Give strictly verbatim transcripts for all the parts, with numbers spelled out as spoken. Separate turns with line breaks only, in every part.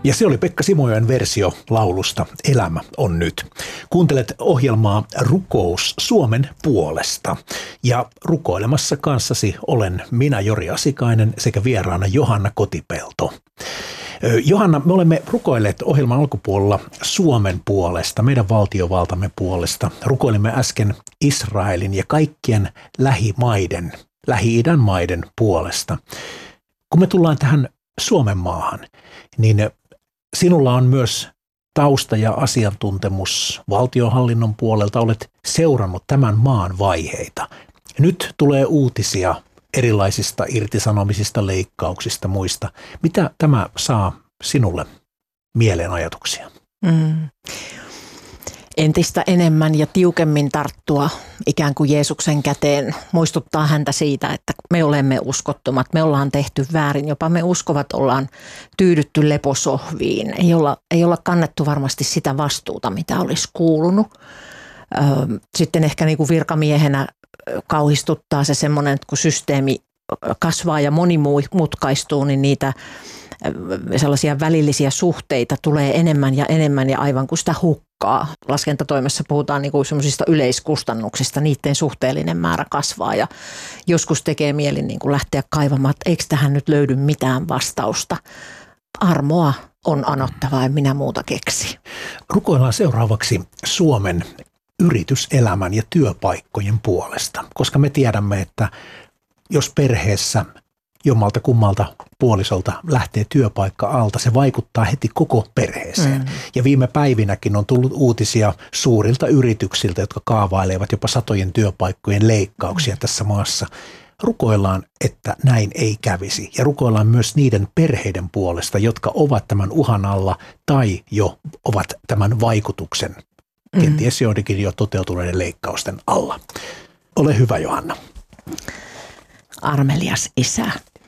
Ja se oli Pekka Simojoen versio laulusta Elämä on nyt. Kuuntelet ohjelmaa Rukous Suomen puolesta. Ja rukoilemassa kanssasi olen minä, Jori Asikainen, sekä vieraana Johanna Kotipelto. Johanna, me olemme rukoilleet ohjelman alkupuolella Suomen puolesta, meidän valtiovaltamme puolesta. Rukoilimme äsken Israelin ja kaikkien lähimaiden, Lähi-idän maiden puolesta. Kun me tullaan tähän Suomen maahan, niin sinulla on myös tausta ja asiantuntemus valtionhallinnon puolelta. Olet seurannut tämän maan vaiheita. Nyt tulee uutisia erilaisista irtisanomisista, leikkauksista, muista. Mitä tämä saa sinulle mieleen ajatuksia?
Mm. Entistä enemmän ja tiukemmin tarttua ikään kuin Jeesuksen käteen, muistuttaa häntä siitä, että me olemme uskottomat, me ollaan tehty väärin, jopa me uskovat ollaan tyydytty leposohviin, ei olla, ei olla kannettu varmasti sitä vastuuta, mitä olisi kuulunut. Sitten ehkä niin kuin virkamiehenä kauhistuttaa se semmoinen, että kun systeemi kasvaa ja monimutkaistuu, niin niitä sellaisia välillisiä suhteita tulee enemmän ja enemmän ja aivan kuin sitä hukkaa. Laskentatoimessa puhutaan niin kuin semmoisista yleiskustannuksista, niiden suhteellinen määrä kasvaa ja joskus tekee mieli niin kuin lähteä kaivamaan, että eikö tähän nyt löydy mitään vastausta. Armoa on anottava, en minä muuta keksi.
Rukoillaan seuraavaksi Suomen yrityselämän ja työpaikkojen puolesta, koska me tiedämme, että jos perheessä jommalta kummalta puolisolta lähtee työpaikka alta, se vaikuttaa heti koko perheeseen. Mm. Ja viime päivinäkin on tullut uutisia suurilta yrityksiltä, jotka kaavailevat jopa satojen työpaikkojen leikkauksia mm. tässä maassa. Rukoillaan, että näin ei kävisi ja rukoillaan myös niiden perheiden puolesta, jotka ovat tämän uhan alla tai jo ovat tämän vaikutuksen, mm. kenties joidenkin jo toteutuneiden leikkausten alla. Ole hyvä, Johanna.
Armelias Isä.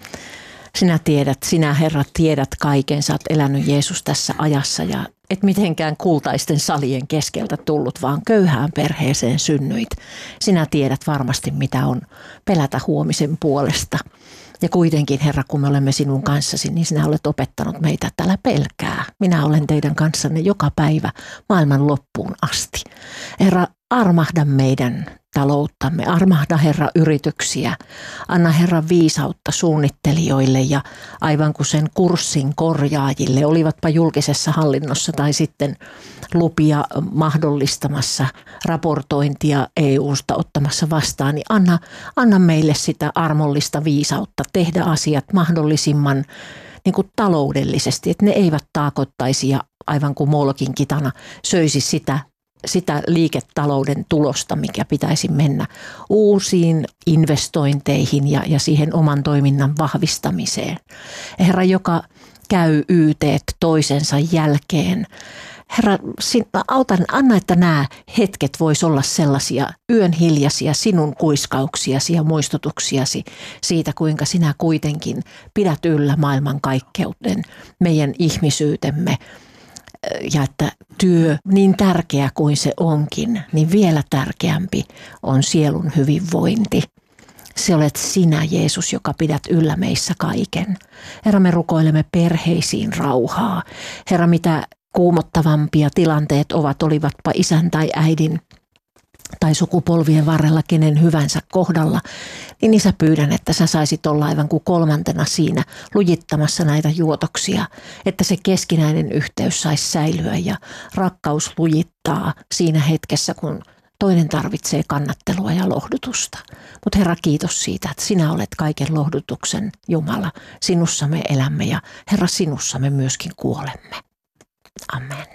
Sinä tiedät, sinä Herra tiedät kaiken, sä oot elänyt Jeesus tässä ajassa ja et mitenkään kultaisten salien keskeltä tullut, vaan köyhään perheeseen synnyit. Sinä tiedät varmasti, mitä on pelätä huomisen puolesta. Ja kuitenkin, Herra, kun me olemme sinun kanssasi, niin sinä olet opettanut meitä, että älä pelkää. Minä olen teidän kanssanne joka päivä maailman loppuun asti. Herra, armahda meidän talouttamme, armahda Herra yrityksiä, anna Herra viisautta suunnittelijoille ja aivan kuin sen kurssin korjaajille, olivatpa julkisessa hallinnossa tai sitten lupia mahdollistamassa, raportointia E U:sta ottamassa vastaan, niin anna, anna meille sitä armollista viisautta tehdä asiat mahdollisimman niin kuin taloudellisesti, että ne eivät taakottaisi ja aivan kuin Molkin kitana söisi sitä sitä liiketalouden tulosta, mikä pitäisi mennä uusiin investointeihin ja, ja siihen oman toiminnan vahvistamiseen. Herra, joka käy yteet toisensa jälkeen. Herra, auta, anna, että nämä hetket vois olla sellaisia yön hiljaisia sinun kuiskauksiasi ja muistutuksiasi siitä, kuinka sinä kuitenkin pidät yllä maailmankaikkeuden, meidän ihmisyytemme. Ja että työ, niin tärkeä kuin se onkin, niin vielä tärkeämpi on sielun hyvinvointi. Se olet sinä, Jeesus, joka pidät yllä meissä kaiken. Herra, me rukoilemme perheisiin rauhaa. Herra, mitä kuumottavampia tilanteet ovat, olivatpa isän tai äidin tai sukupolvien varrella kenen hyvänsä kohdalla, niin Isä, pyydän, että sä saisit olla aivan kuin kolmantena siinä lujittamassa näitä juotoksia, että se keskinäinen yhteys saisi säilyä ja rakkaus lujittaa siinä hetkessä, kun toinen tarvitsee kannattelua ja lohdutusta. Mutta Herra, kiitos siitä, että sinä olet kaiken lohdutuksen Jumala. Sinussa me elämme ja Herra, sinussa me myöskin kuolemme. Amen.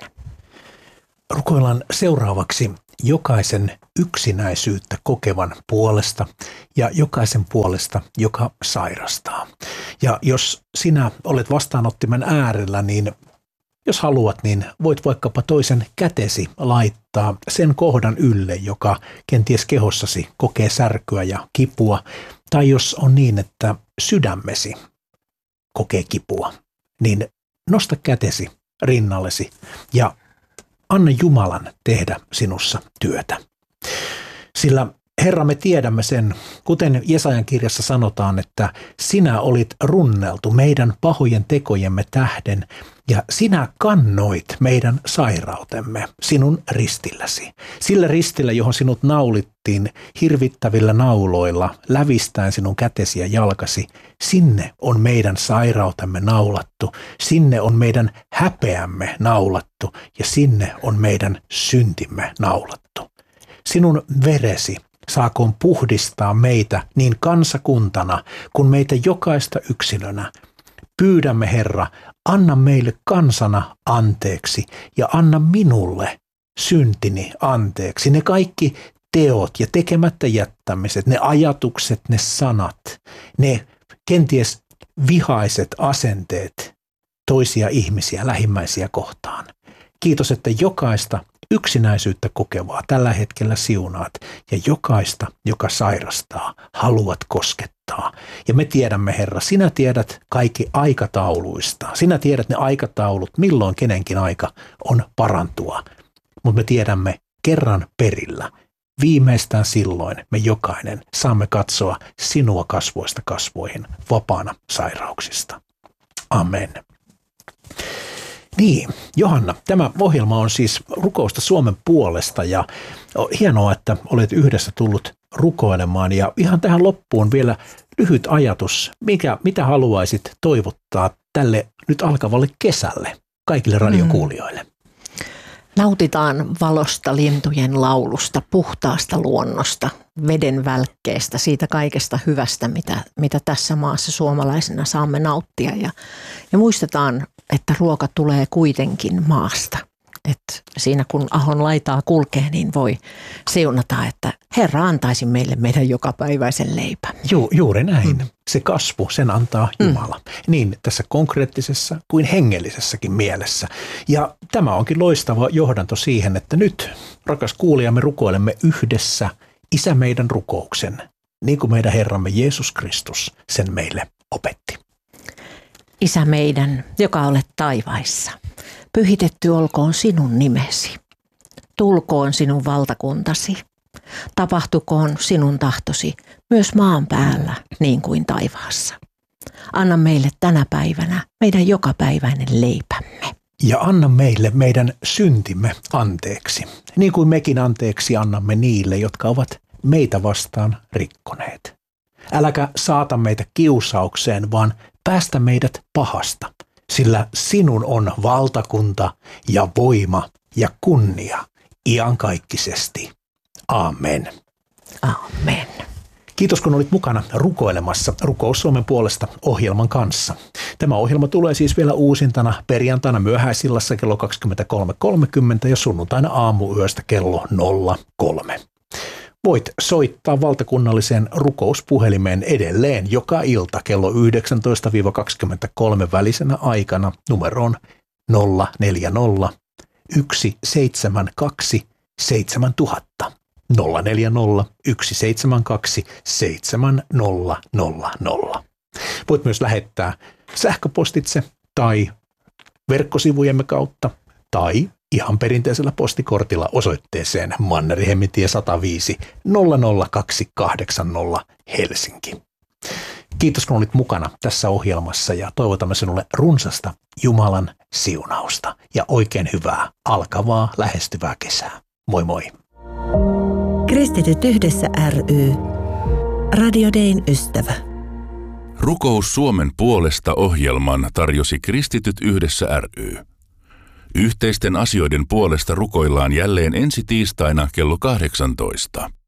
Rukoillaan seuraavaksi jokaisen yksinäisyyttä kokevan puolesta ja jokaisen puolesta, joka sairastaa. Ja jos sinä olet vastaanottimen äärellä, niin jos haluat, niin voit vaikkapa toisen kätesi laittaa sen kohdan ylle, joka kenties kehossasi kokee särkyä ja kipua. Tai jos on niin, että sydämesi kokee kipua, niin nosta kätesi rinnallesi ja anna Jumalan tehdä sinussa työtä. Sillä Herra, me tiedämme sen, kuten Jesajan kirjassa sanotaan, että sinä olit runneltu meidän pahojen tekojemme tähden ja sinä kannoit meidän sairautemme sinun ristilläsi. Sillä ristillä, johon sinut naulittiin hirvittävillä nauloilla, lävistäen sinun kätesi ja jalkasi, sinne on meidän sairautemme naulattu, sinne on meidän häpeämme naulattu ja sinne on meidän syntimme naulattu. Sinun veresi saakoon puhdistaa meitä niin kansakuntana kuin meitä jokaista yksilönä. Pyydämme, Herra, anna meille kansana anteeksi ja anna minulle syntini anteeksi. Ne kaikki teot ja tekemättä jättämiset, ne ajatukset, ne sanat, ne kenties vihaiset asenteet toisia ihmisiä, lähimmäisiä kohtaan. Kiitos, että jokaista yksinäisyyttä kokevaa tällä hetkellä siunaat ja jokaista, joka sairastaa, haluat koskettaa. Ja me tiedämme, Herra, sinä tiedät kaikki aikatauluista. Sinä tiedät ne aikataulut, milloin kenenkin aika on parantua. Mutta me tiedämme kerran perillä. Viimeistään silloin me jokainen saamme katsoa sinua kasvoista kasvoihin vapaana sairauksista. Amen. Niin, Johanna, tämä ohjelma on siis rukousta Suomen puolesta ja hienoa, että olet yhdessä tullut rukoilemaan. Ja ihan tähän loppuun vielä lyhyt ajatus, mikä, mitä haluaisit toivottaa tälle nyt alkavalle kesälle kaikille radiokuulijoille?
Nautitaan valosta, lintujen laulusta, puhtaasta luonnosta, veden välkkeestä, siitä kaikesta hyvästä, mitä, mitä tässä maassa suomalaisena saamme nauttia. Ja, ja muistetaan, että ruoka tulee kuitenkin maasta. Et siinä kun ahon laitaa kulkee, niin voi siunata, että Herra antaisi meille meidän jokapäiväisen leipä.
Ju, juuri näin. Mm. Se kasvu, sen antaa Jumala. Mm. Niin tässä konkreettisessa kuin hengellisessäkin mielessä. Ja tämä onkin loistava johdanto siihen, että nyt, rakas kuulija, me rukoilemme yhdessä Isä meidän rukouksen, niin kuin meidän Herramme Jeesus Kristus sen meille opetti.
Isä meidän, joka olet taivaissa, pyhitetty olkoon sinun nimesi. Tulkoon sinun valtakuntasi. Tapahtukoon sinun tahtosi myös maan päällä niin kuin taivaassa. Anna meille tänä päivänä meidän jokapäiväinen leipämme.
Ja anna meille meidän syntimme anteeksi, niin kuin mekin anteeksi annamme niille, jotka ovat meitä vastaan rikkoneet. Äläkä saata meitä kiusaukseen, vaan päästä meidät pahasta, sillä sinun on valtakunta ja voima ja kunnia iankaikkisesti. Amen.
Amen.
Kiitos, kun olit mukana rukoilemassa Rukous Suomen puolesta -ohjelman kanssa. Tämä ohjelma tulee siis vielä uusintana perjantaina myöhäisillassa kello kaksikymmentäkolme kolmekymmentä ja sunnuntaina aamuyöstä kello nolla kolme. Voit soittaa valtakunnalliseen rukouspuhelimeen edelleen joka ilta kello yhdeksäntoista kaksikymmentäkolme välisenä aikana numeroon nolla neljä nolla yksi seitsemän kaksi seitsemän nolla nolla nolla. nolla neljä nolla yksi seitsemän kaksi seitsemän nolla nolla nolla. Voit myös lähettää sähköpostitse tai verkkosivujemme kautta tai ihan perinteisellä postikortilla osoitteeseen Mannerheimintie sata viisi nolla nolla kaksi kahdeksankymmentä Helsinki. Kiitos, kun olit mukana tässä ohjelmassa ja toivotamme sinulle runsasta Jumalan siunausta ja oikein hyvää alkavaa lähestyvää kesää. Moi moi!
Kristityt yhdessä ry. Radio Dayn ystävä.
Rukous Suomen puolesta -ohjelman tarjosi Kristityt yhdessä ry. Yhteisten asioiden puolesta rukoillaan jälleen ensi tiistaina kello kahdeksantoista.